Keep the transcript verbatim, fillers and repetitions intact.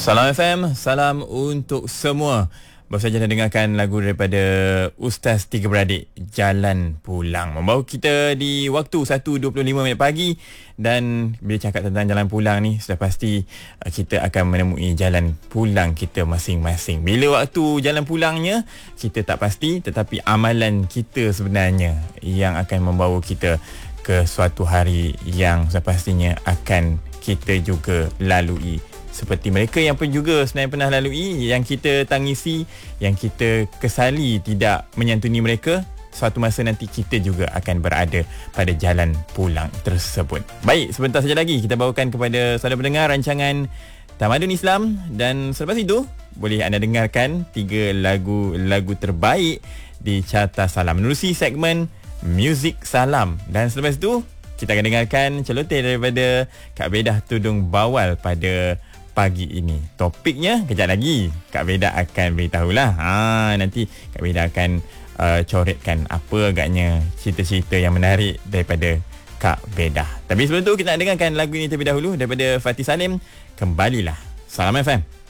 Salam F M, salam untuk semua. Baru saja dah dengarkan lagu daripada Ustaz Tiga Beradik, Jalan Pulang. Membawa kita di waktu satu dua puluh lima minit pagi. Dan bila cakap tentang jalan pulang ni, sudah pasti uh, kita akan menemui jalan pulang kita masing-masing. Bila waktu jalan pulangnya, kita tak pasti. Tetapi amalan kita sebenarnya yang akan membawa kita ke suatu hari yang sudah pastinya akan kita juga lalui. Seperti mereka yang pun juga sebenarnya pernah lalui, yang kita tangisi, yang kita kesali tidak menyantuni mereka. Suatu masa nanti kita juga akan berada pada jalan pulang tersebut. Baik, sebentar saja lagi kita bawakan kepada saudara pendengar rancangan Tamadun Islam. Dan selepas itu, boleh anda dengarkan tiga lagu-lagu terbaik di Carta Salam menerusi segmen Muzik Salam. Dan selepas itu, kita akan dengarkan celoteh daripada Kak Bedah Tudung Bawal pada pagi ini. Topiknya kejap lagi Kak Beda akan beritahulah. Ha, nanti Kak Beda akan uh, coretkan apa agaknya cerita-cerita yang menarik daripada Kak Beda. Tapi sebelum tu kita nak dengarkan lagu ini terlebih dahulu daripada Fatih Salim. Kembalilah. Salam F M.